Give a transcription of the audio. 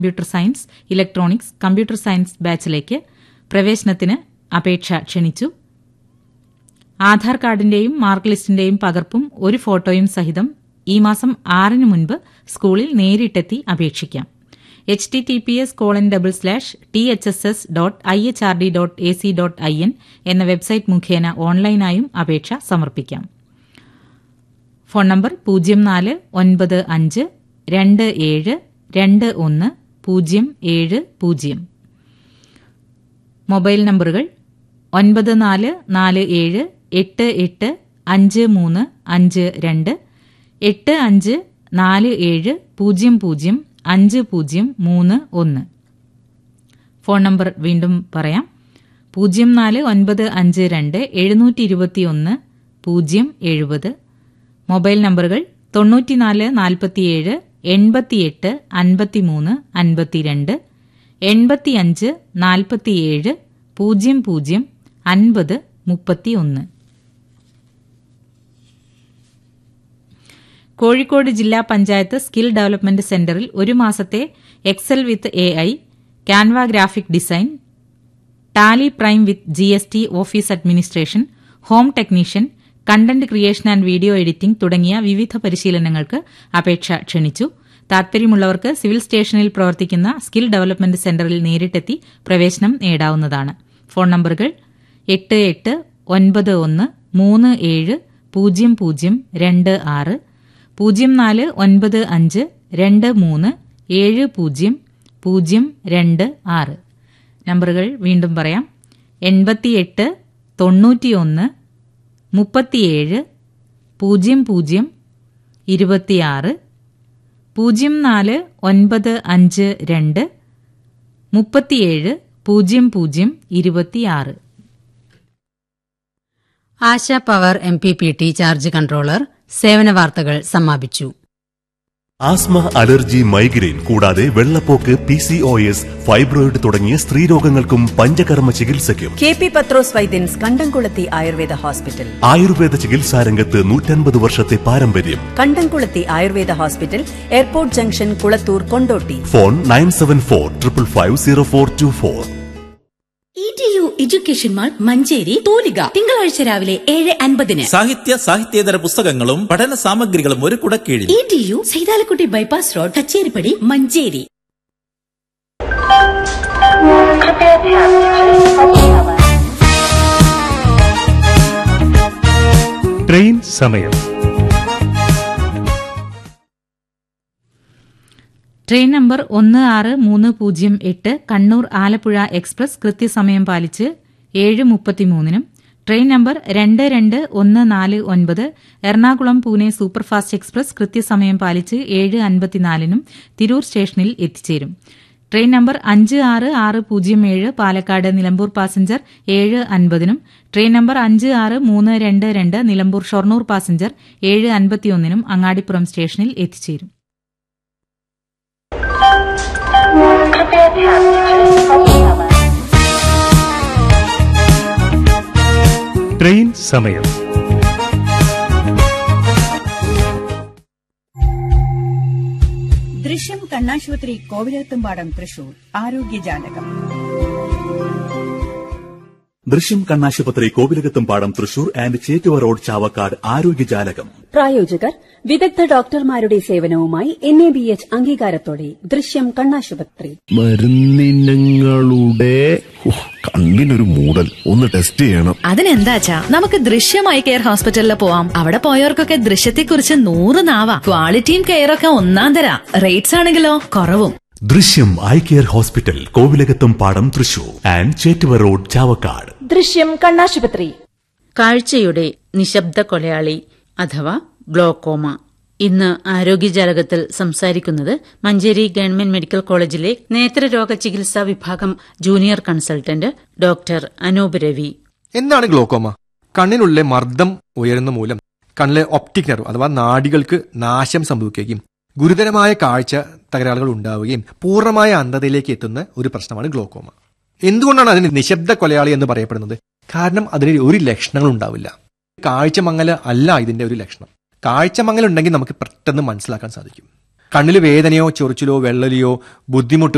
Computer science, electronics, computer science ബാച്ചിലേക്ക് പ്രവേശനത്തിന് അപേക്ഷ ക്ഷണിച്ചു. ആധാർ കാർഡിന്റെയും മാർക്ക് ലിസ്റ്റിന്റെയും പകർപ്പും ഒരു ഫോട്ടോയും സഹിതം ഈ മാസം 6 മുൻപ് സ്കൂളിൽ നേരിട്ടെത്തി അപേക്ഷിക്കാം. https://thss.ihrd.ac.in എന്ന വെബ്സൈറ്റ് മുഖേന ഓൺലൈനായും അപേക്ഷ സമർപ്പിക്കാം. Phone number 0495272170. മൊബൈൽ നമ്പറുകൾ 9447885352, 8547005031. ഫോൺ നമ്പർ വീണ്ടും പറയാം, 0495272170. മൊബൈൽ നമ്പറുകൾ 9447 88 53 52, 85 47 00 50 31. കോഴിക്കോട് ജില്ലാ പഞ്ചായത്ത് സ്കിൽ ഡെവലപ്മെന്റ് സെന്ററിൽ ഒരു മാസത്തെ Excel with AI, Canva graphic design, Tally prime with GST office administration, home technician, content creation and video editing തുടങ്ങിയ വിവിധ പരിശീലനങ്ങൾക്ക് അപേക്ഷ ക്ഷണിച്ചു. താൽപര്യമുള്ളവർക്ക് സിവിൽ സ്റ്റേഷനിൽ പ്രവർത്തിക്കുന്ന സ്കിൽ ഡെവലപ്മെന്റ് സെന്ററിൽ നേരിട്ടെത്തി പ്രവേശനം നേടാവുന്നതാണ്. ഫോൺ നമ്പറുകൾ 8891370026, 0495237026. നമ്പറുകൾ വീണ്ടും പറയാം, 88 91 37 00 26, 049523700026. ASHA power MPPT charge controller സേവന വാർത്തകൾ സമാപിച്ചു. ആസ്മ, അലർജി, മൈഗ്രെയിൻ കൂടാതെ വെള്ളപ്പോക്ക്, PCOS, ഫൈബ്രോയിഡ് തുടങ്ങിയ സ്ത്രീരോഗങ്ങൾക്കും പഞ്ചകർമ്മ ചികിത്സയ്ക്കും KP പത്രോസ് വൈദ്യൻസ് കണ്ടംകുളത്തി ആയുർവേദ ഹോസ്പിറ്റൽ. ആയുർവേദ ചികിത്സാരംഗത്ത് 150 വർഷത്തെ പാരമ്പര്യം. കണ്ടംകുളത്തി Ayurveda hospital, airport junction, Kulathur, Kondotty. Phone 9745550424. ETU education mall, Manjeri, തൂലിക. തിങ്കളാഴ്ച രാവിലെ 7:50. സാഹിത്യേതര പുസ്തകങ്ങളും പഠന സാമഗ്രികളും ഒരു കുടക്കീഴിൽ. ETU Saithalakutty bypass road, Kacheripadi, Manjeri. Train സമയം. Train number 16308 Kannur Alappuzha express കൃത്യസമയം പാലിച്ച് 7:33. Train number 22149 Ernakulam Pune superfast express കൃത്യസമയം പാലിച്ച് 7:54 തിരൂർ സ്റ്റേഷനിൽ എത്തിച്ചേരും. Train number 56607 Palakkad Nilambur passenger 7:50. Train number 56322 Nilambur Shoranur passenger 7:51 Angadipuram സ്റ്റേഷനിൽ എത്തിച്ചേരും. ട്രെയിൻ സമയം. ദൃശ്യം കണ്ണാശുപത്രി, കോവിലത്തുംപാടം, തൃശൂർ. ആരോഗ്യജാലകം. ദൃശ്യം കണ്ണാശുപത്രി, കോവിലകത്തുംപാടം, തൃശൂർ ആൻഡ് ചേറ്റുവ റോഡ്, ചാവക്കാട്. ആരോഗ്യജാലകം പ്രായോജകർ വിദഗ്ധ ഡോക്ടർമാരുടെ സേവനവുമായി NABH അംഗീകാരത്തോടെ ദൃശ്യം കണ്ണാശുപത്രി. മരുന്നിനങ്ങളുടെ കണ്ണിനൊരു മൂടൽ, ഒന്ന് ടെസ്റ്റ് ചെയ്യണം. അതിനെന്താച്ചാ, നമുക്ക് ദൃശ്യം ഐ കെയർ ഹോസ്പിറ്റലിൽ പോവാം. അവിടെ പോയവർക്കൊക്കെ ദൃശ്യത്തെക്കുറിച്ച് 100 നാവാ. ക്വാളിറ്റിയും കെയറൊക്കെ ഒന്നാം തരാ. റേറ്റ്സ് ആണെങ്കിലോ കുറവും. ദൃശ്യം eye care hospital, Kovilakathumpadam, Thrissur and Chettuva road, Chavakkad. ദൃശ്യം കണ്ണാശുപത്രി. കാഴ്ചയുടെ നിശബ്ദ കൊലയാളി അഥവാ ഗ്ലോക്കോമ. ഇന്ന് ആരോഗ്യജാലകത്തിൽ സംസാരിക്കുന്നത് മഞ്ചേരി ഗവൺമെന്റ് മെഡിക്കൽ കോളേജിലെ നേത്രരോഗ ചികിത്സാ വിഭാഗം junior consultant doctor Anoop Ravi. എന്താണ് ഗ്ലോക്കോമ? കണ്ണിനുള്ളിലെ മർദ്ദം ഉയരുന്ന മൂലം കണ്ണിലെ ഒപ്റ്റിക് നെർവ് അഥവാ നാഡികൾക്ക് നാശം സംഭവിക്കുകയും ഗുരുതരമായ കാഴ്ച തകരാറുകൾ ഉണ്ടാവുകയും പൂർണ്ണമായ അന്ധതയിലേക്ക് എത്തുന്ന ഒരു പ്രശ്നമാണ് ഗ്ലോക്കോമ. എന്തുകൊണ്ടാണ് അതിന് നിശബ്ദ കൊലയാളി എന്ന് പറയപ്പെടുന്നത്? കാരണം അതിന് ഒരു ലക്ഷണങ്ങൾ ഉണ്ടാവില്ല. കാഴ്ചമങ്ങല് അല്ല ഇതിന്റെ ഒരു ലക്ഷണം. കാഴ്ചമങ്ങലുണ്ടെങ്കിൽ നമുക്ക് പെട്ടെന്ന് മനസ്സിലാക്കാൻ സാധിക്കും. കണ്ണിൽ വേദനയോ ചൊറിച്ചിലോ വെള്ളലിയോ ബുദ്ധിമുട്ട്